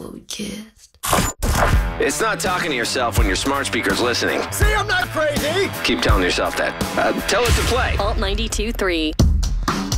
before we kissed. It's not talking to yourself when your smart speaker's listening. See, I'm not crazy. Keep telling yourself that. Tell it to play. Alt 92.3.